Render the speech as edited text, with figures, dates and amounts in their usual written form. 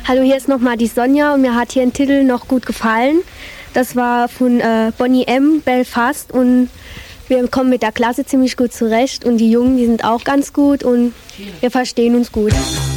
Hallo, hier ist nochmal die Sonja und mir hat hier ein Titel noch gut gefallen. Das war von Bonnie M. Belfast und wir kommen mit der Klasse ziemlich gut zurecht und die Jungen, die sind auch ganz gut und wir verstehen uns gut.